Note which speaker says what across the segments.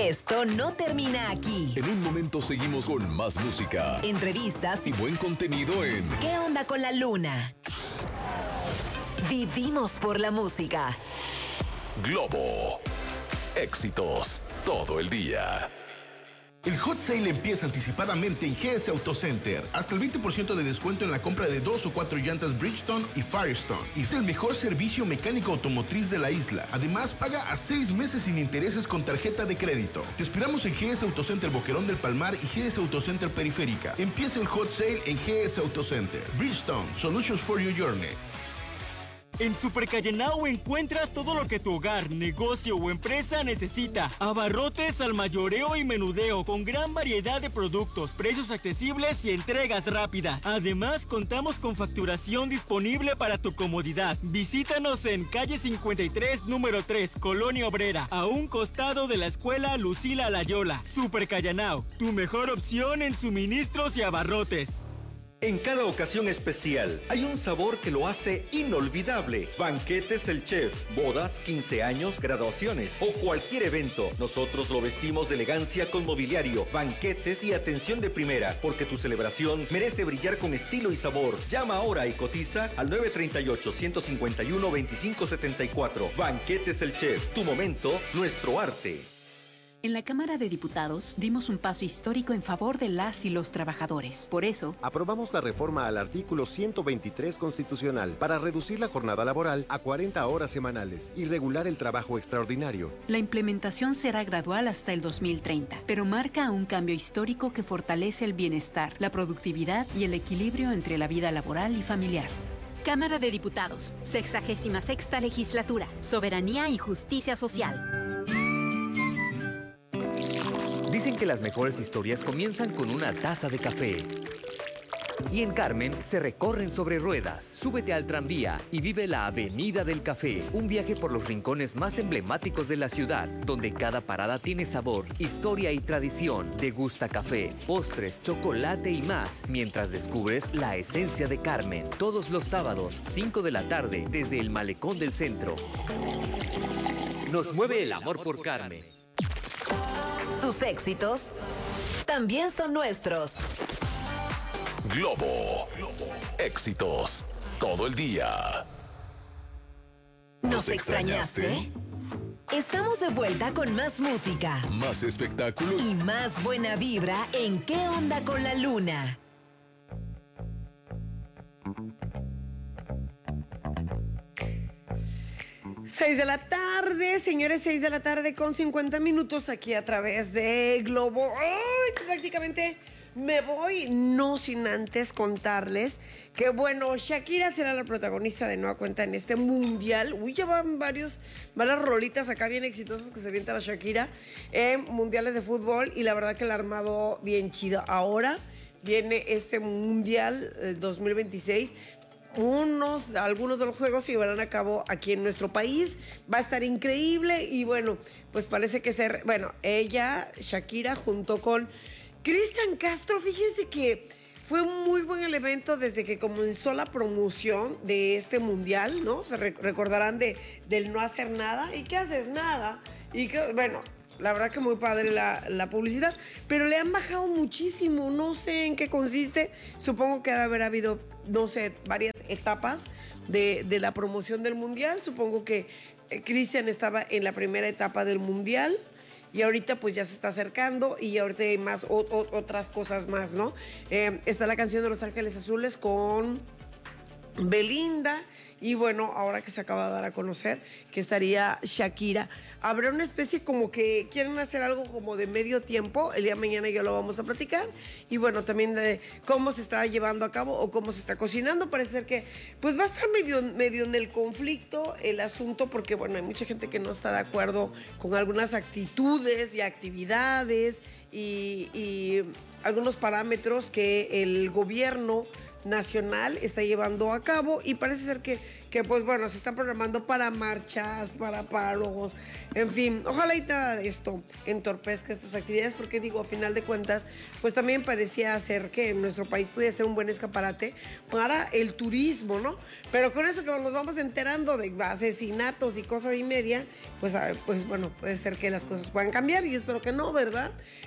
Speaker 1: Esto no termina aquí.
Speaker 2: En un momento seguimos con más música,
Speaker 1: Entrevistas
Speaker 2: y buen contenido en
Speaker 1: ¿Qué onda con la luna? Vivimos por la música.
Speaker 2: Globo. Éxitos todo el día.
Speaker 3: El Hot Sale empieza anticipadamente en GS Auto Center. Hasta el 20% de descuento en la compra de 2 o 4 llantas Bridgestone y Firestone. Y es el mejor servicio mecánico automotriz de la isla. Además, paga a 6 meses sin intereses con tarjeta de crédito. Te esperamos en GS Auto Center Boquerón del Palmar y GS Auto Center Periférica. Empieza el Hot Sale en GS Auto Center. Bridgestone, Solutions for Your Journey.
Speaker 4: En Super Callenao encuentras todo lo que tu hogar, negocio o empresa necesita. Abarrotes al mayoreo y menudeo con gran variedad de productos, precios accesibles y entregas rápidas. Además, contamos con facturación disponible para tu comodidad. Visítanos en calle 53, número 3, Colonia Obrera, a un costado de la escuela Lucila Layola. Super Callenao, tu mejor opción en suministros y abarrotes.
Speaker 5: En cada ocasión especial hay un sabor que lo hace inolvidable. Banquetes El Chef, bodas, 15 años, graduaciones o cualquier evento. Nosotros lo vestimos de elegancia con mobiliario, banquetes y atención de primera, porque tu celebración merece brillar con estilo y sabor. Llama ahora y cotiza al 938-151-2574. Banquetes El Chef, tu momento, nuestro arte.
Speaker 6: En la Cámara de Diputados dimos un paso histórico en favor de las y los trabajadores. Por eso,
Speaker 7: aprobamos la reforma al artículo 123 constitucional para reducir la jornada laboral a 40 horas semanales y regular el trabajo extraordinario.
Speaker 6: La implementación será gradual hasta el 2030, pero marca un cambio histórico que fortalece el bienestar, la productividad y el equilibrio entre la vida laboral y familiar.
Speaker 8: Cámara de Diputados, 66ª Legislatura, Soberanía y Justicia Social.
Speaker 9: Dicen que las mejores historias comienzan con una taza de café. Y en Carmen se recorren sobre ruedas. Súbete al tranvía y vive la Avenida del Café. Un viaje por los rincones más emblemáticos de la ciudad, donde cada parada tiene sabor, historia y tradición. Degusta café, postres, chocolate y más, mientras descubres la esencia de Carmen. Todos los sábados, 5 de la tarde, desde el Malecón del Centro. Nos mueve el amor por Carmen.
Speaker 1: Tus éxitos también son nuestros.
Speaker 2: Globo. Éxitos todo el día.
Speaker 1: ¿Nos extrañaste? Estamos de vuelta con más música,
Speaker 2: más espectáculo
Speaker 1: y más buena vibra en ¿Qué onda con la luna?
Speaker 10: Seis de la tarde, señores, 6 de la tarde con 50 minutos aquí a través de Globo. ¡Ay! Prácticamente me voy, no sin antes contarles que, bueno, Shakira será la protagonista de nueva cuenta en este mundial. Uy, ya van varias rolitas acá bien exitosas que se avienta la Shakira en mundiales de fútbol y la verdad que la ha armado bien chido. Ahora viene este mundial 2026. Algunos de los juegos se llevarán a cabo aquí en nuestro país. Va a estar increíble y bueno, pues parece que ella, Shakira, junto con Cristian Castro, fíjense que fue un muy buen elemento desde que comenzó la promoción de este mundial, ¿no? Se recordarán del no hacer nada. ¿Y qué haces? Nada. Y que, bueno, la verdad que muy padre la publicidad, pero le han bajado muchísimo, no sé en qué consiste, supongo que ha de haber habido, no sé, varias etapas de la promoción del mundial, supongo que Cristian estaba en la primera etapa del mundial y ahorita pues ya se está acercando y ahorita hay más, otras cosas más, ¿no? Está la canción de Los Ángeles Azules con Belinda. Y bueno, ahora que se acaba de dar a conocer que estaría Shakira, habrá una especie como que quieren hacer algo como de medio tiempo. El día de mañana ya lo vamos a platicar. Y bueno, también de cómo se está llevando a cabo o cómo se está cocinando. Parece ser que pues va a estar medio en el conflicto el asunto, porque bueno, hay mucha gente que no está de acuerdo con algunas actitudes y actividades y algunos parámetros que el gobierno nacional está llevando a cabo y parece ser que que pues bueno, se están programando para marchas, para paros, en fin, ojalá y nada de esto entorpezca estas actividades, porque digo, a final de cuentas, pues también parecía ser que en nuestro país pudiera ser un buen escaparate para el turismo, ¿no? Pero con eso que nos vamos enterando de asesinatos y cosas y media, pues bueno, puede ser que las cosas puedan cambiar y espero que no, ¿verdad?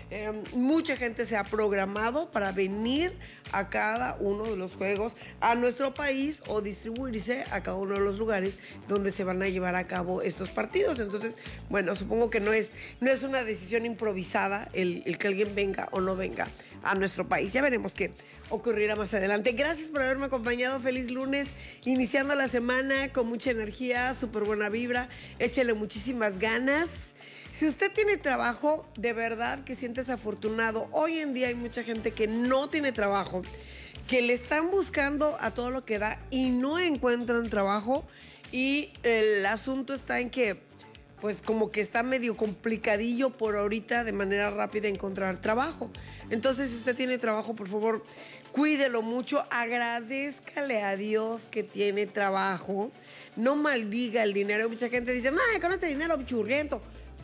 Speaker 10: Mucha gente se ha programado para venir a cada uno de los juegos a nuestro país o distribuirse a cada uno de los lugares donde se van a llevar a cabo estos partidos. Entonces, bueno, supongo que no es una decisión improvisada el que alguien venga o no venga a nuestro país. Ya veremos qué ocurrirá más adelante. Gracias por haberme acompañado. Feliz lunes, iniciando la semana con mucha energía, súper buena vibra. Échele muchísimas ganas. Si usted tiene trabajo, de verdad que sientes afortunado. Hoy en día hay mucha gente que no tiene trabajo, que le están buscando a todo lo que da y no encuentran trabajo. Y el asunto está en que, pues como que está medio complicadillo por ahorita de manera rápida encontrar trabajo. Entonces, si usted tiene trabajo, por favor, cuídelo mucho, agradézcale a Dios que tiene trabajo. No maldiga el dinero. Mucha gente dice, no, con este dinero churriento.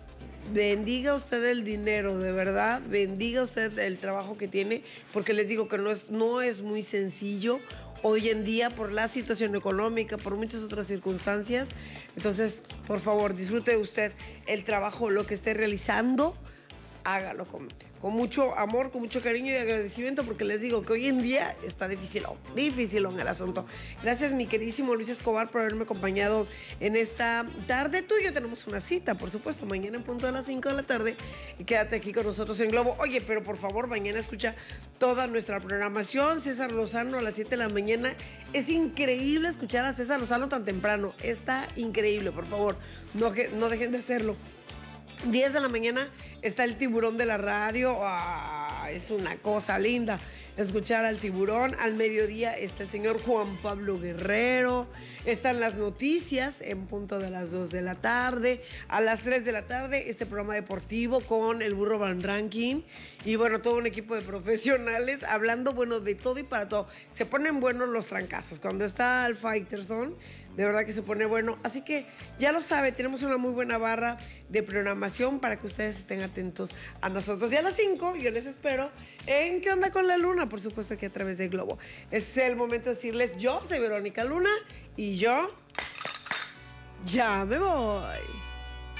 Speaker 10: Bendiga usted el dinero, de verdad, bendiga usted el trabajo que tiene, porque les digo que no es muy sencillo hoy en día por la situación económica, por muchas otras circunstancias. Entonces, por favor, disfrute usted el trabajo, lo que esté realizando, hágalo con mucho amor, con mucho cariño y agradecimiento, porque les digo que hoy en día está dificilón el asunto. Gracias, mi queridísimo Luis Escobar, por haberme acompañado en esta tarde. Tú y yo tenemos una cita, por supuesto, mañana en punto de las 5 de la tarde. Y quédate aquí con nosotros en Globo. Oye, pero por favor, mañana escucha toda nuestra programación. César Lozano a las 7 de la mañana. Es increíble escuchar a César Lozano tan temprano. Está increíble, por favor, no dejen de hacerlo. 10 de la mañana está el tiburón de la radio. Es una cosa linda escuchar al tiburón. Al mediodía está el señor Juan Pablo Guerrero. Están las noticias en punto de las 2 de la tarde. A las 3 de la tarde este programa deportivo con el Burro Van Ranking. Y bueno, todo un equipo de profesionales hablando, bueno, de todo y para todo. Se ponen buenos los trancazos. Cuando está el Fighterson, de verdad que se pone bueno. Así que ya lo sabe, tenemos una muy buena barra de programación para que ustedes estén atentos a nosotros. Y a las 5 yo les espero en ¿Qué onda con la Luna? Por supuesto que a través de Globo. Es el momento de decirles, yo soy Verónica Luna y yo ya me voy.